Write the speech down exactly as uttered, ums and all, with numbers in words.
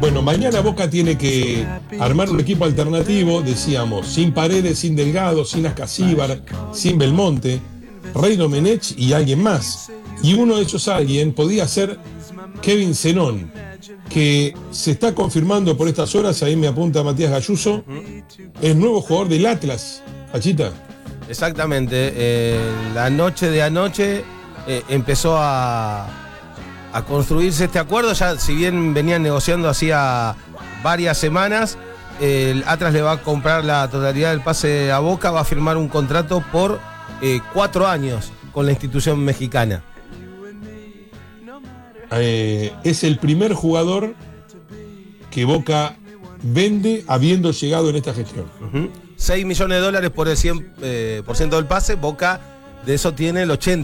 Bueno, mañana Boca tiene que armar un equipo alternativo, decíamos, sin Paredes, sin Delgado, sin Ascasíbar, sin Belmonte, Rey Domenech y alguien más. Y uno de esos alguien podía ser Kevin Zenón, que se está confirmando por estas horas, ahí me apunta Matías Gayuso, es nuevo jugador del Atlas. Pachita. Exactamente, eh, la noche de anoche eh, empezó a, a construirse este acuerdo, ya si bien venían negociando hacía varias semanas, eh, el Atlas le va a comprar la totalidad del pase a Boca, va a firmar un contrato por eh, cuatro años con la institución mexicana. Eh, es el primer jugador que Boca vende habiendo llegado en esta gestión. Uh-huh. seis millones de dólares por el cien por ciento eh, por ciento del pase, Boca de eso tiene el ochenta por ciento.